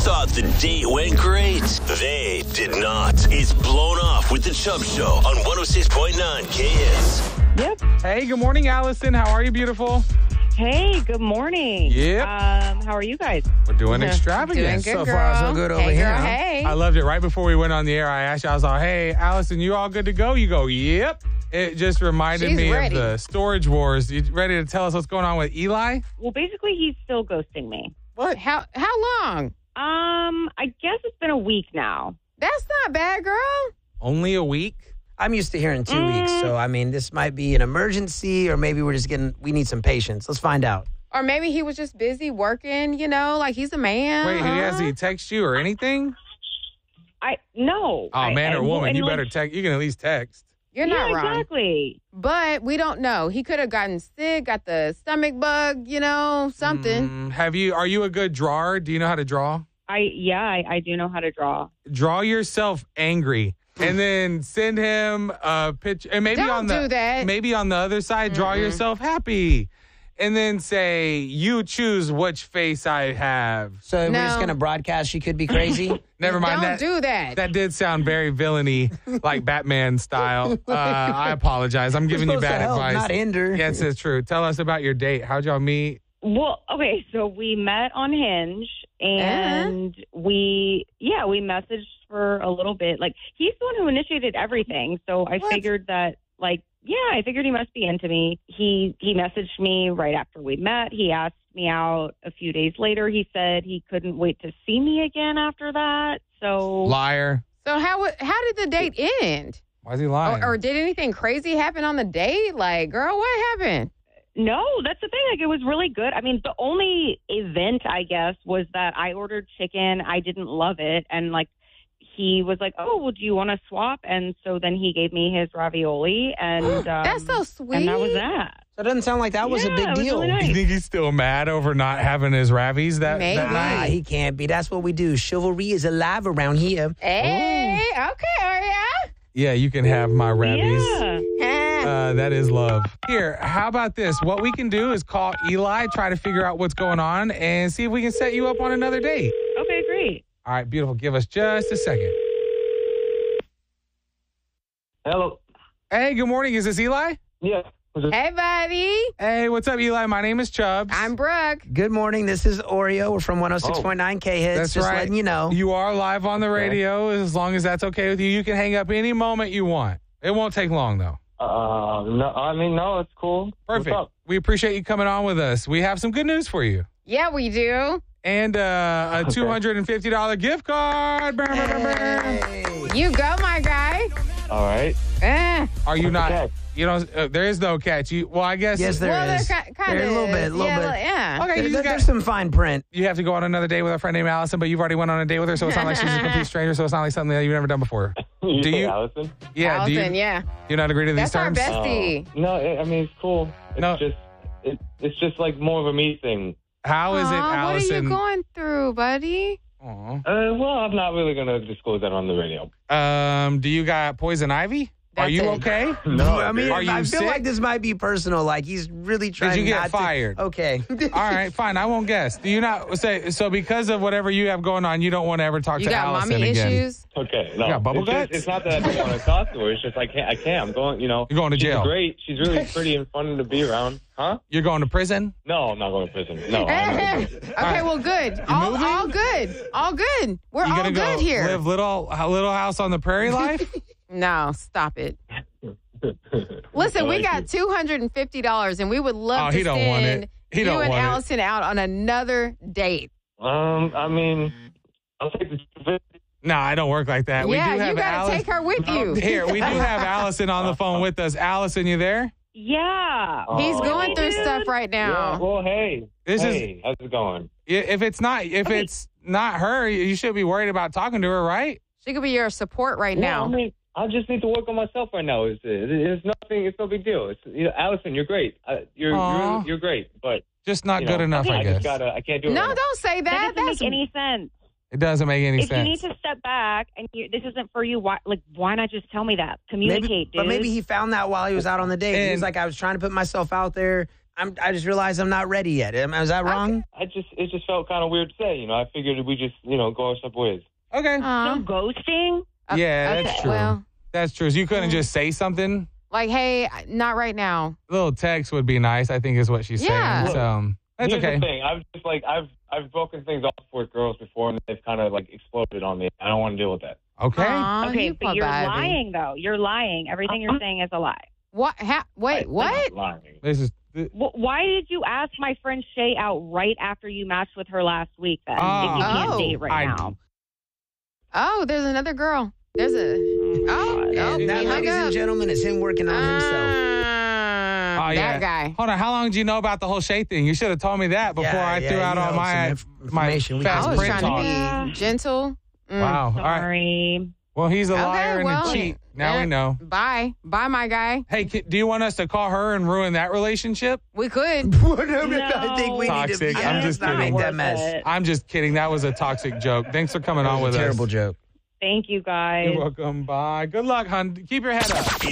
thought the date went great. They did not. It's Blown Off with the Chubb Show on 106.9 KS. Yep. Hey, good morning, Allison. How are you, beautiful? Hey, good morning. Yep. How are you guys? We're doing extravagant. Doing good, So girl. far, so good over Hey, here. girl, huh? hey. I loved it. Right before we went on the air, I asked you, I was like, hey, Allison, you all good to go? You go, yep. It just reminded She's me ready. of the Storage Wars. You ready to tell us what's going on with Eli? Well, basically, he's still ghosting me. What? How long? I guess it's been a week now. That's not bad, girl. Only a week? I'm used to hearing 2 weeks, so I mean, this might be an emergency, or maybe we need some patience. Let's find out. Or maybe he was just busy working, like he's a man. Wait, has he text you or anything? No. Oh, man or woman, you like, better text. You can at least text. You're not wrong. Exactly. But we don't know. He could have gotten sick, got the stomach bug, something. Are you a good drawer? Do you know how to draw? I do know how to draw. Draw yourself angry and then send him a picture. And maybe Don't do that. Maybe on the other side, draw yourself happy. And then say, you choose which face I have. So we're No. just going to broadcast she could be crazy? Never mind. Don't do that. That did sound very villainy, like Batman style. I apologize. I'm giving you Supposed to bad help, advice. not hinder. Yes, it's true. Tell us about your date. How'd y'all meet? Well, okay, so we met on Hinge, and we messaged for a little bit. Like, he's the one who initiated everything, so I figured that, I figured he must be into me. He messaged me right after we met. He asked me out a few days later. He said he couldn't wait to see me again after that. So Liar. So how did the date end? Why is he lying? Or did anything crazy happen on the date? Like, girl, what happened? no, that's the thing. Like, it was really good. I mean, the only event, I guess, was that I ordered chicken. I didn't love it. And, he was like, oh, well, do you want to swap? And so then he gave me his ravioli. And That's so sweet. And that was that. So it doesn't sound like that was a Yeah, big it was deal. really nice. You think he's still mad over not having his Ravies that Maybe. night? Nah, he can't be. That's what we do. Chivalry is alive around here. Hey, okay, Aria. Yeah, you can have my Ravies. Yeah. That is love. Here, how about this? What we can do is call Eli, try to figure out what's going on, and see if we can set you up on another date. Okay, great. All right, beautiful. Give us just a second. Hello. Hey, good morning. Is this Eli? Yeah. Hey, buddy. Hey, what's up, Eli? My name is Chubbs. I'm Brooke. Good morning. This is Oreo. We're from 106.9 K-Hits. That's just right. letting you know. You are live on the radio. As long as that's okay with you, you can hang up any moment you want. It won't take long, though. No, it's cool. Perfect. What's up? We appreciate you coming on with us. We have some good news for you. Yeah, we do. And a $250 gift card. Brr, brr, brr, brr. You go, my guy. All right. Are you What's the not? catch? You know, there is no catch. I guess. Yes, there Well, is. there kind There of a little bit, Yeah. Okay, you just There's got, some fine print. you have to go on another date with a friend named Allison, but you've already went on a date with her, so it's not like she's a complete stranger. So it's not like something that you've never done before. You Do say you- Allison? Yeah. Allison, do you? yeah. Do you not agree to these That's our terms? bestie. No, I mean it's cool. It's No. it's just like more of a me thing. How is it, Aw, Allison? What are you going through, buddy? Aw. Well, I'm not really gonna disclose that on the radio. Do you got poison ivy? Are That's you it. okay? No, I mean, Are you I feel sick? like this might be personal. Like he's really trying you get not fired? to. Okay. All right, fine. I won't guess. Do you not say so? Because of whatever you have going on, you don't want to ever talk You to got Allison mommy again. issues? Okay, no. You got bubble it's just- guts? It's not that I don't want to talk to her. It's just I can't. I'm going. You're going to she's jail. Great. She's really pretty and fun to be around. Huh? You're going to prison? No, I'm not going to prison. No. I'm not going to prison. Okay, well, good. All good. All good. We're You all gonna good go here. live little house on the prairie life? No, stop it. Listen, we got $250, and we would love Oh, to he don't want send it. He you don't and want it. Allison out on another date. I mean, I'll take the. No, I don't work like that. Yeah, we do have you got to Allison. take her with you. Here, we do have Allison on the phone with us. Allison, you there? Yeah. He's Oh. going through stuff right Yeah, now. well, hey. This hey, how's it going? If it's not her, you should be worried about talking to her, right? She could be your support right now. I mean, I just need to work on myself right now. It's nothing. It's no big deal. Allison, you're great. Aw. You're great, but Just not you good know, enough, I guess. I can't do it. No, right now. don't say That that. doesn't That's make any sense. It doesn't make any If sense. you need to step back and this isn't for you, why not just tell me that? Communicate, Maybe, dude. but maybe he found that while he was out on the date. He was And- like, I was trying to put myself out there. I just realized I'm not ready yet. Is that wrong? It just felt kind of weird to say. I figured we just go our separate ways. Okay. No ghosting? Yeah, that's true. Well, That's true. So you couldn't just say something? like, hey, not right now. A little text would be nice, I think is what she's Yeah. saying. So that's Here's okay. the thing. I've just I've broken things off with girls before, and they've kind of exploded on me. I don't want to deal with that. Okay. Aw, Okay, you but poor you're baby. lying, though. You're lying. Everything you're saying is a lie. What? Wait, I'm what? not lying. This is Why did you ask my friend Shay out right after you matched with her last week, then, if you can't Oh. date right now? Oh, there's another girl. There's a. Oh, And that, he hung ladies and up. gentlemen, is him working on himself. Oh, yeah. That guy. Hold on. How long did you know about the whole Shay thing? You should have told me that before I threw out all my information. We fast I was print trying talk. to be gentle. Wow. All right. Sorry. Well, he's a Okay, liar and well, a cheat. Now yeah. we know. Bye, my guy. Hey, do you want us to call her and ruin that relationship? We could. I think we Toxic. need to. I'm just not kidding. make that mess. I'm just kidding. That was a toxic joke. Thanks for coming on with Terrible us. joke. Thank you, guys. You're welcome. Bye. Good luck, hon. Keep your head up.